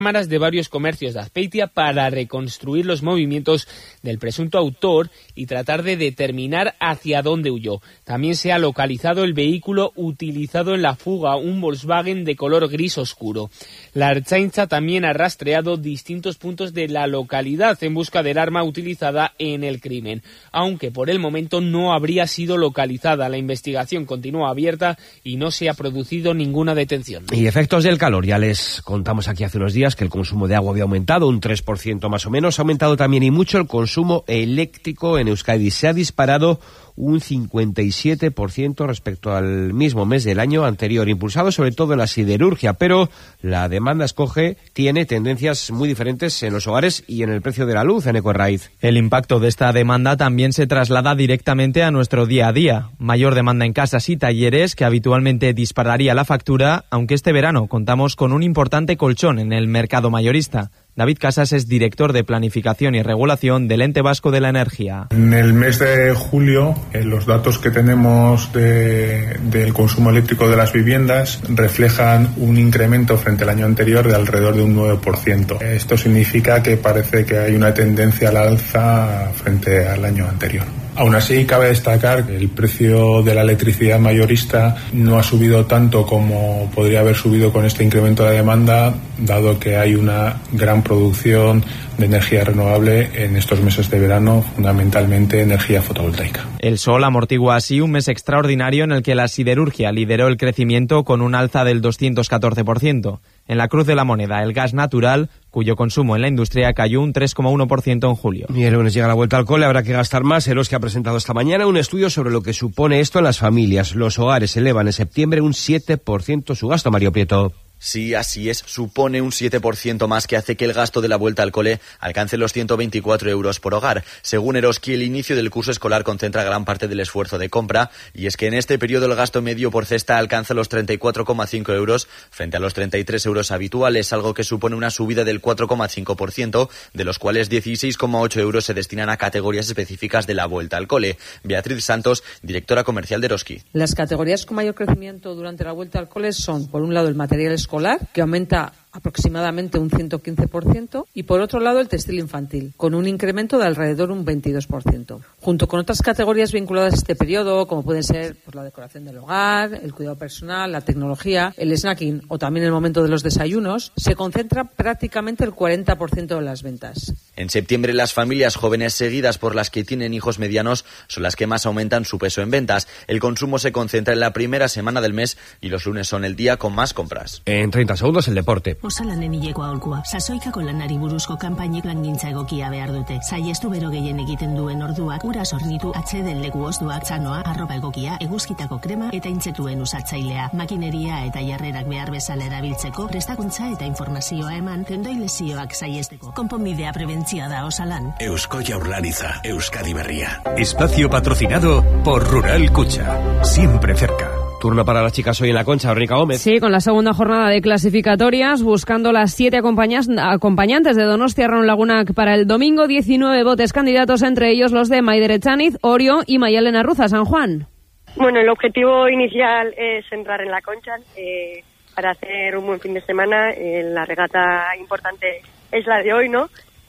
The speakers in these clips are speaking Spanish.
cámaras de varios comercios de Azpeitia para reconstruir los movimientos del presunto autor y tratar de determinar hacia dónde huyó. También se ha localizado el vehículo utilizado en la fuga, un Volkswagen de color gris oscuro. La Ertzaintza también ha rastreado distintos puntos de la localidad en busca del arma utilizada en el crimen, aunque por el momento no habría sido localizada. La investigación continúa abierta y no se ha producido ninguna detención. Y efectos del calor, ya les contamos aquí hace unos días que el consumo de agua había aumentado un 3% más o menos. Ha aumentado también y mucho el consumo eléctrico en Euskadi. Se ha disparado un 57% respecto al mismo mes del año anterior, impulsado sobre todo en la siderurgia, pero la demanda tiene tendencias muy diferentes en los hogares y en el precio de la luz, en Ecorraiz. El impacto de esta demanda también se traslada directamente a nuestro día a día. Mayor demanda en casas y talleres, que habitualmente dispararía la factura, aunque este verano contamos con un importante colchón en el mercado mayorista. David Casas es director de Planificación y Regulación del Ente Vasco de la Energía. En el mes de julio, los datos que tenemos del consumo eléctrico de las viviendas reflejan un incremento frente al año anterior de alrededor de un 9%. Esto significa que parece que hay una tendencia al alza frente al año anterior. Aún así, cabe destacar que el precio de la electricidad mayorista no ha subido tanto como podría haber subido con este incremento de demanda, dado que hay una gran producción de energía renovable en estos meses de verano, fundamentalmente energía fotovoltaica. El sol amortigua así un mes extraordinario en el que la siderurgia lideró el crecimiento con un alza del 214%. En la cruz de la moneda, el gas natural, cuyo consumo en la industria cayó un 3,1% en julio. Y el lunes llega la vuelta al cole, habrá que gastar más. Eroski ha presentado esta mañana un estudio sobre lo que supone esto en las familias. Los hogares elevan en septiembre un 7% su gasto, Mario Prieto. Sí, así es. Supone un 7% más que hace que el gasto de la vuelta al cole alcance los 124 euros por hogar. Según Eroski, el inicio del curso escolar concentra gran parte del esfuerzo de compra, y es que en este periodo el gasto medio por cesta alcanza los 34,5 euros frente a los 33 euros habituales, algo que supone una subida del 4,5%, de los cuales 16,8 euros se destinan a categorías específicas de la vuelta al cole. Beatriz Santos, directora comercial de Eroski. Las categorías con mayor crecimiento durante la vuelta al cole son, por un lado, el material escolar, que aumenta aproximadamente un 115%, y por otro lado el textil infantil, con un incremento de alrededor un 22%. Junto con otras categorías vinculadas a este periodo, como pueden ser la decoración del hogar, el cuidado personal, la tecnología, el snacking o también el momento de los desayunos, se concentra prácticamente el 40% de las ventas. En septiembre, las familias jóvenes seguidas por las que tienen hijos medianos son las que más aumentan su peso en ventas. El consumo se concentra en la primera semana del mes y los lunes son el día con más compras. En 30 segundos, el deporte. Osalanen hileko aholkua. Sasoikako lanari buruzko kanpainek plangintza egokia behar dute. Saiestu bero gehien egiten duen orduak, ura sornitu, atxeden leku ozduak, txanoa, arropa egokia, eguzkitako krema eta intzetuen usatzailea. Makineria eta jarrerak behar bezala erabiltzeko, prestakuntza eta informazioa eman, tendoi lesioak saiesteko. Konponbidea prebentzioa da Osalan. Eusko Jaurlaritza, Euskadi Berria. Espacio patrocinado por Rural Kutxa. Siempre cerca. Turno para las chicas hoy en la Concha, Verónica Gómez. Sí, con la segunda jornada de clasificatorias, buscando las 7 acompañantes de Donostia Ron Lagunak para el domingo. 19 botes candidatos, entre ellos los de Maider Echaniz, Orio y Mayalena Ruza, San Juan. Bueno, el objetivo inicial es entrar en la Concha para hacer un buen fin de semana. La regata importante es la de hoy, ¿no?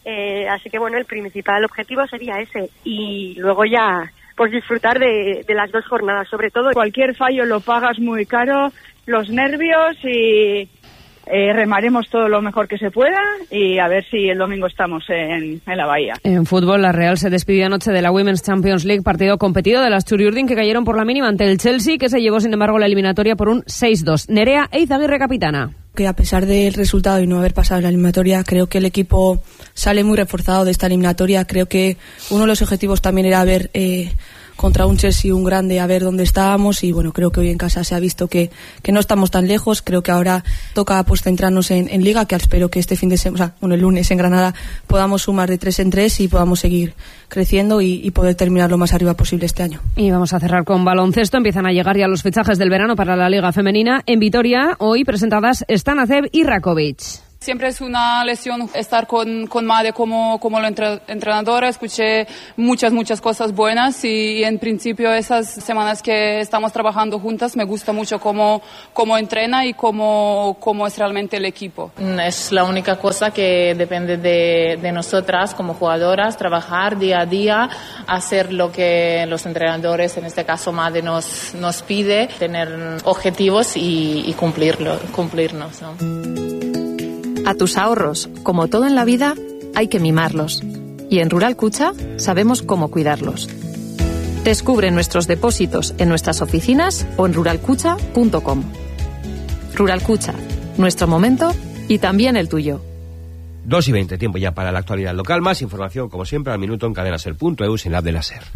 Así que bueno, el principal objetivo sería ese, y luego ya pues disfrutar de las dos jornadas, sobre todo. Cualquier fallo lo pagas muy caro, los nervios, y remaremos todo lo mejor que se pueda y a ver si el domingo estamos en la bahía. En fútbol, la Real se despidió anoche de la Women's Champions League, partido competido de las Txuri-Urdin, que cayeron por la mínima ante el Chelsea, que se llevó sin embargo la eliminatoria por un 6-2. Nerea Eizaguirre, capitana. Que a pesar del resultado y no haber pasado en la eliminatoria, creo que el equipo sale muy reforzado de esta eliminatoria. Creo que uno de los objetivos también era ver contra un Chelsea, un grande, a ver dónde estábamos, y bueno, creo que hoy en casa se ha visto que no estamos tan lejos. Creo que ahora toca pues centrarnos en Liga, que espero que este fin de semana, el lunes en Granada, podamos sumar de 3 en 3 y podamos seguir creciendo y poder terminar lo más arriba posible este año. Y vamos a cerrar con baloncesto. Empiezan a llegar ya los fichajes del verano para la Liga Femenina. En Vitoria, hoy presentadas Stanacev y Rakovic. Siempre es una lesión estar con Made como la entrenadora. Escuché muchas cosas buenas y en principio esas semanas que estamos trabajando juntas me gusta mucho cómo entrena y cómo es realmente el equipo. Es la única cosa que depende de nosotras como jugadoras, trabajar día a día, hacer lo que los entrenadores, en este caso Made, nos pide, tener objetivos y cumplirnos, ¿no? A tus ahorros, como todo en la vida, hay que mimarlos. Y en Rural Kutxa sabemos cómo cuidarlos. Descubre nuestros depósitos en nuestras oficinas o en ruralkutxa.com. Rural Kutxa, nuestro momento y también el tuyo. 2:20, tiempo ya para la actualidad local. Más información, como siempre, al minuto en cadenaser.eu en la app de la SER.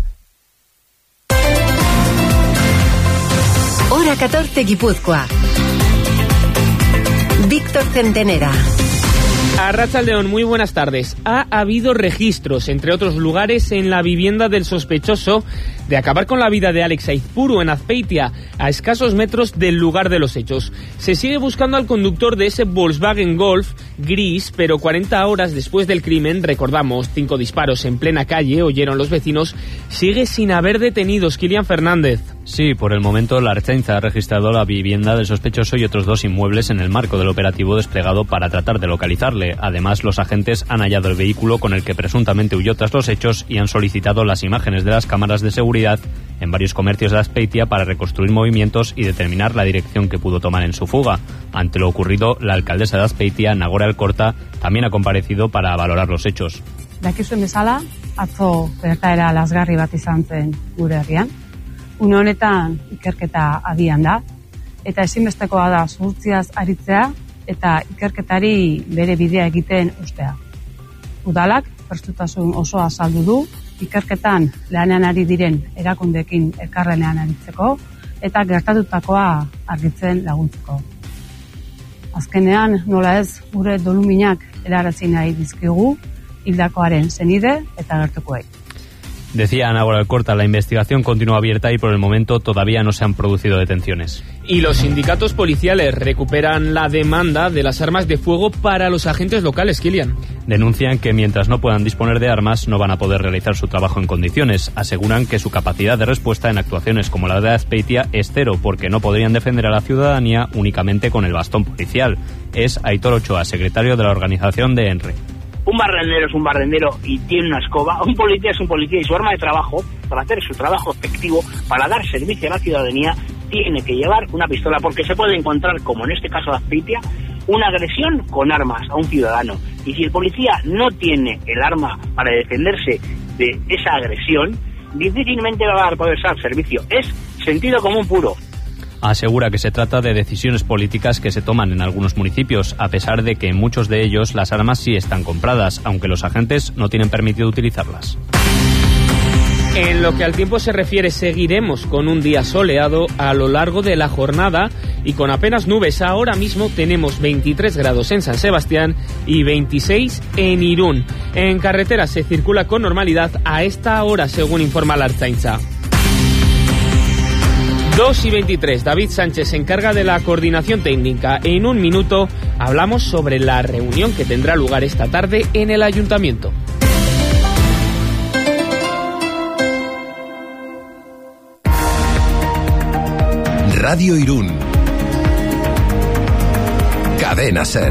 Hora 14, Guipúzcoa. Víctor Centenera. Arratsaldeon, muy buenas tardes. Ha habido registros, entre otros lugares, en la vivienda del sospechoso de acabar con la vida de Alex Aizpuru en Azpeitia, a escasos metros del lugar de los hechos. Se sigue buscando al conductor de ese Volkswagen Golf gris, pero 40 horas después del crimen, recordamos, 5 disparos en plena calle, oyeron los vecinos, sigue sin haber detenidos. Kilian Fernández. Sí, por el momento la Ertzaintza ha registrado la vivienda del sospechoso y otros 2 inmuebles en el marco del operativo desplegado para tratar de localizarle. Además, los agentes han hallado el vehículo con el que presuntamente huyó tras los hechos y han solicitado las imágenes de las cámaras de seguridad en varios comercios de Azpeitia para reconstruir movimientos y determinar la dirección que pudo tomar en su fuga. Ante lo ocurrido, la alcaldesa de Azpeitia, Nagore Alkorta, también ha comparecido para valorar los hechos. Dakizuen bezala, atzo gertaera lasgarri bat izan zen gure herrian. Une honetan ikerketa abian da, eta ezinbestekoa da zuhurtziaz aritzea eta ikerketari bere bidea egiten ustea. Udalak prestutasun osoa azaldu du, ikerketan lanean ari diren erakundeekin elkarlanean aritzeko eta gertatutakoa argitzen laguntzeko. Azkenean, nola ez, gure doluminak helarazi nahi dizkigu hildakoaren senide eta gertukoei. Decía Nagore Alkorta, la investigación continúa abierta y por el momento todavía no se han producido detenciones. Y los sindicatos policiales recuperan la demanda de las armas de fuego para los agentes locales, Kilian. Denuncian que mientras no puedan disponer de armas no van a poder realizar su trabajo en condiciones. Aseguran que su capacidad de respuesta en actuaciones como la de Azpeitia es cero porque no podrían defender a la ciudadanía únicamente con el bastón policial. Es Aitor Ochoa, secretario de la organización de ENRE. Un barrendero es un barrendero y tiene una escoba. Un policía es un policía y su arma de trabajo, para hacer su trabajo efectivo, para dar servicio a la ciudadanía, tiene que llevar una pistola porque se puede encontrar, como en este caso de Azpeitia, una agresión con armas a un ciudadano. Y si el policía no tiene el arma para defenderse de esa agresión, difícilmente va a poder dar servicio. Es sentido común puro. Asegura que se trata de decisiones políticas que se toman en algunos municipios, a pesar de que en muchos de ellos las armas sí están compradas, aunque los agentes no tienen permitido utilizarlas. En lo que al tiempo se refiere, seguiremos con un día soleado a lo largo de la jornada y con apenas nubes. Ahora mismo tenemos 23 grados en San Sebastián y 26 en Irún. En carretera se circula con normalidad a esta hora, según informa la Ertzaintza. 2:23, David Sánchez se encarga de la coordinación técnica. En un minuto hablamos sobre la reunión que tendrá lugar esta tarde en el Ayuntamiento. Radio Irún. Cadena SER.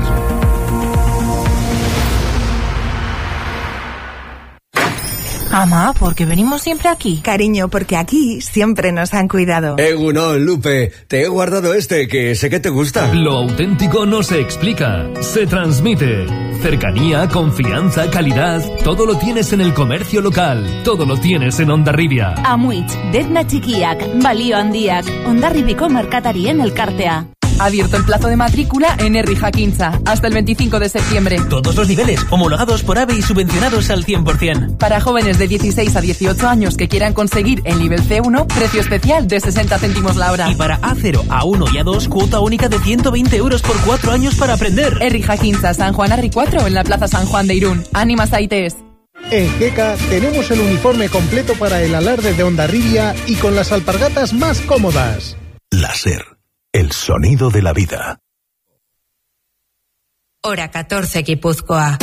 Mamá, ¿por qué venimos siempre aquí? Cariño, porque aquí siempre nos han cuidado. Egunon, Lupe, te he guardado este que sé que te gusta. Lo auténtico no se explica, se transmite. Cercanía, confianza, calidad, todo lo tienes en el comercio local, todo lo tienes en Hondarribia. Amuitz, Dezna Txikiak, Balio Handiak, Hondarribiko merkatarien elkartea. Abierto el plazo de matrícula en Herri Jakintza hasta el 25 de septiembre. Todos los niveles, homologados por AVE y subvencionados al 100%. Para jóvenes de 16 a 18 años que quieran conseguir el nivel C1, precio especial de 60 céntimos la hora. Y para A0, A1 y A2, cuota única de 120 euros por 4 años para aprender. Herri Jakintza, San Juan Arri 4 en la Plaza San Juan de Irún. Ánimas Aites. En GECA tenemos el uniforme completo para el alarde de Hondarribia y con las alpargatas más cómodas. La SER. El sonido de la vida. Hora 14 Guipúzcoa.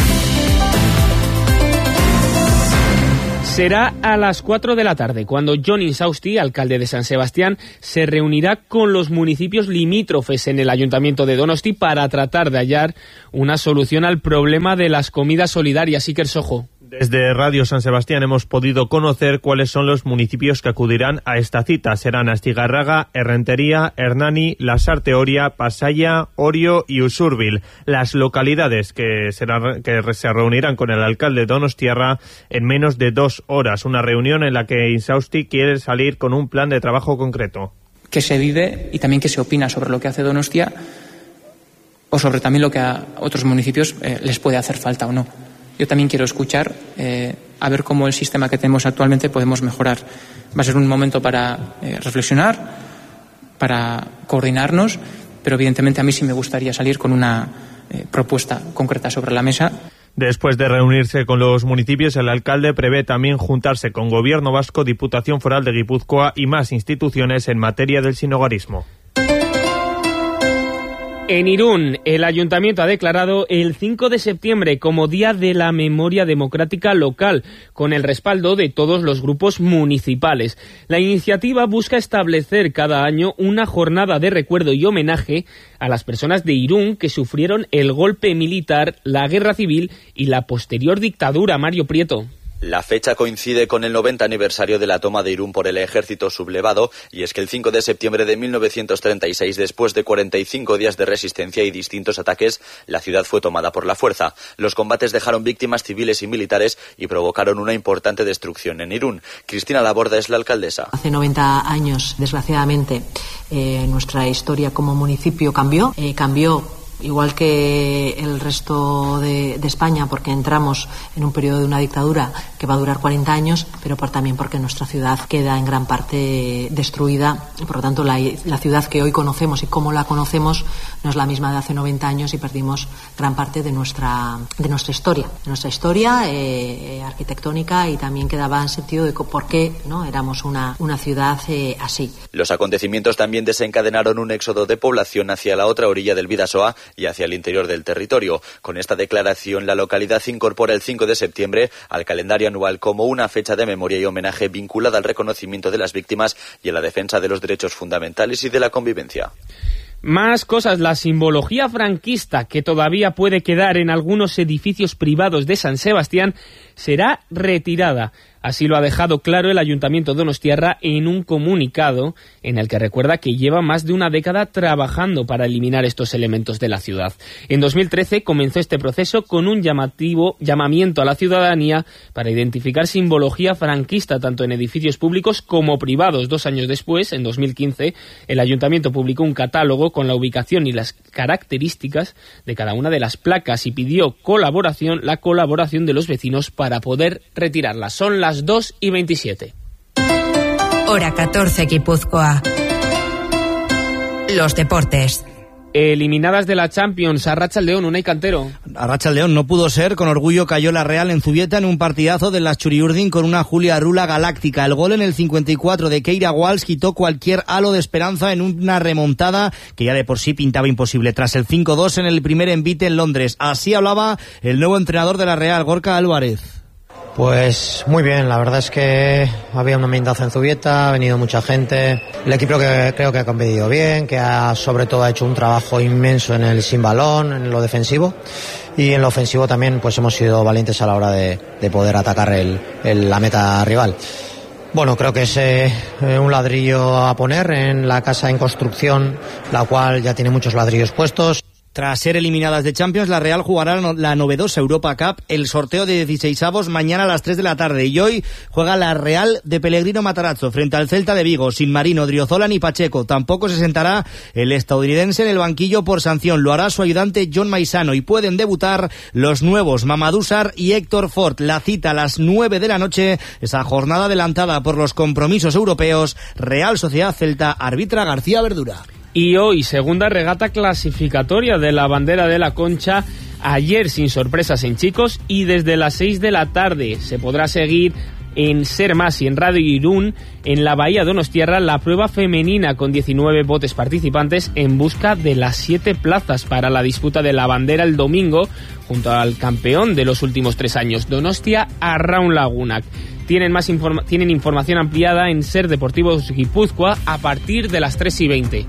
Será a las 4 de la tarde cuando Jon Insausti, alcalde de San Sebastián, se reunirá con los municipios limítrofes en el Ayuntamiento de Donosti para tratar de hallar una solución al problema de las comidas solidarias. Iker Sojo. Desde Radio San Sebastián hemos podido conocer cuáles son los municipios que acudirán a esta cita. Serán Astigarraga, Errentería, Hernani, Lasarte Oria, Pasaya, Orio y Usurbil. Las localidades que se reunirán con el alcalde donostiarra en menos de 2 horas. Una reunión en la que Insausti quiere salir con un plan de trabajo concreto. Que se vive y también que se opina sobre lo que hace Donostia o sobre también lo que a otros municipios les puede hacer falta o no. Yo también quiero escuchar, a ver cómo el sistema que tenemos actualmente podemos mejorar. Va a ser un momento para reflexionar, para coordinarnos, pero evidentemente a mí sí me gustaría salir con una propuesta concreta sobre la mesa. Después de reunirse con los municipios, el alcalde prevé también juntarse con Gobierno Vasco, Diputación Foral de Guipúzcoa y más instituciones en materia del sinhogarismo. En Irún, el Ayuntamiento ha declarado el 5 de septiembre como Día de la Memoria Democrática Local, con el respaldo de todos los grupos municipales. La iniciativa busca establecer cada año una jornada de recuerdo y homenaje a las personas de Irún que sufrieron el golpe militar, la guerra civil y la posterior dictadura. Mario Prieto. La fecha coincide con el 90 aniversario de la toma de Irún por el ejército sublevado, y es que el 5 de septiembre de 1936, después de 45 días de resistencia y distintos ataques, la ciudad fue tomada por la fuerza. Los combates dejaron víctimas civiles y militares y provocaron una importante destrucción en Irún. Cristina Laborda es la alcaldesa. Hace 90 años, desgraciadamente, nuestra historia como municipio cambió. Igual que el resto de España, porque entramos en un periodo de una dictadura que va a durar 40 años, pero también porque nuestra ciudad queda en gran parte destruida. Por lo tanto, la ciudad que hoy conocemos y cómo la conocemos no es la misma de hace 90 años y perdimos gran parte de nuestra historia. Arquitectónica, y también quedaba en sentido de por qué no éramos una ciudad así. Los acontecimientos también desencadenaron un éxodo de población hacia la otra orilla del Bidasoa y hacia el interior del territorio. Con esta declaración, la localidad incorpora el 5 de septiembre al calendario anual como una fecha de memoria y homenaje vinculada al reconocimiento de las víctimas y a la defensa de los derechos fundamentales y de la convivencia. Más cosas. La simbología franquista, que todavía puede quedar en algunos edificios privados de San Sebastián, será retirada. Así lo ha dejado claro el Ayuntamiento donostiarra en un comunicado en el que recuerda que lleva más de una década trabajando para eliminar estos elementos de la ciudad. En 2013 comenzó este proceso con un llamamiento a la ciudadanía para identificar simbología franquista tanto en edificios públicos como privados. 2 años después, en 2015, el Ayuntamiento publicó un catálogo con la ubicación y las características de cada una de las placas y pidió la colaboración de los vecinos para poder retirarlas. Son las 2:27. Hora 14 Guipúzcoa. Los deportes. Eliminadas de la Champions, Arratsaldeon, Unai Cantero. Arratsaldeon no pudo ser, con orgullo cayó la Real en Zubieta en un partidazo de las Churiurdin con una Julia Rula galáctica. El gol en el 54 de Keira Walsh quitó cualquier halo de esperanza en una remontada que ya de por sí pintaba imposible tras el 5-2 en el primer envite en Londres. Así hablaba el nuevo entrenador de la Real, Gorka Álvarez. Pues muy bien, la verdad es que había un ambientazo en Zubieta, ha venido mucha gente, el equipo que creo que ha competido bien, que sobre todo ha hecho un trabajo inmenso en el sin balón, en lo defensivo, y en lo ofensivo también pues hemos sido valientes a la hora de poder atacar la meta rival. Bueno, creo que es un ladrillo a poner en la casa en construcción, la cual ya tiene muchos ladrillos puestos. Tras ser eliminadas de Champions, la Real jugará la novedosa Europa Cup, el sorteo de 16avos mañana a las 3 de la tarde. Y hoy juega la Real de Pellegrino Matarazzo frente al Celta de Vigo, sin Marino, Driozola ni Pacheco. Tampoco se sentará el estadounidense en el banquillo por sanción. Lo hará su ayudante John Maisano y pueden debutar los nuevos Mamadou Sarr y Héctor Ford. La cita a las 9 de la noche, esa jornada adelantada por los compromisos europeos. Real Sociedad Celta, arbitra García Verdura. Y hoy, segunda regata clasificatoria de la Bandera de la Concha, ayer sin sorpresas en chicos, y desde las 6 de la tarde se podrá seguir en Ser Más y en Radio Irún, en la Bahía Donostiarra, la prueba femenina con 19 botes participantes en busca de las 7 plazas para la disputa de la bandera el domingo, junto al campeón de los últimos 3 años, Donostia Arraun Lagunak. Tienen información ampliada en Ser Deportivos Guipúzcoa a partir de las 3:20.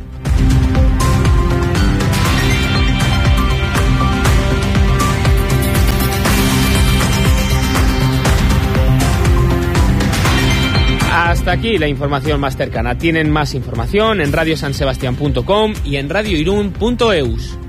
Hasta aquí la información más cercana. Tienen más información en radiosansebastian.com y en radioirun.eus.